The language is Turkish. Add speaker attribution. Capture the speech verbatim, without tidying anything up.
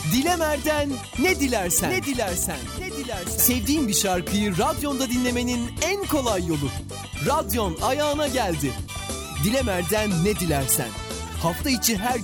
Speaker 1: Dilemer'den ne dilersen. Ne dilersen. Ne dilersen. Sevdiğin bir şarkıyı radyonda dinlemenin en kolay yolu. Radyon ayağına geldi. Dilemer'den ne dilersen. Hafta içi her